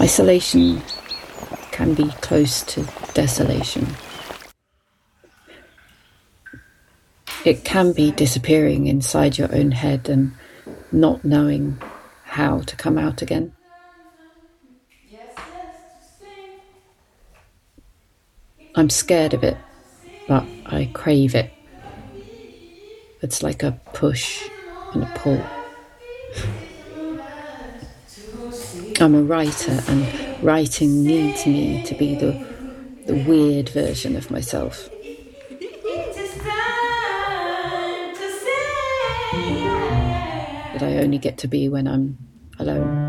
Isolation can be close to desolation. It can be disappearing inside your own head and not knowing how to come out again. I'm scared of it, but I crave it. It's like a push and a pull. I'm a writer, and writing needs me to be the weird version of myself. That I only get to be when I'm alone.